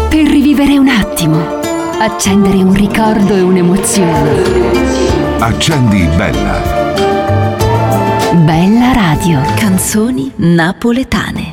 per rivivere un attimo, accendere un ricordo e un'emozione. Accendi Bella. Bella Radio. Canzoni napoletane.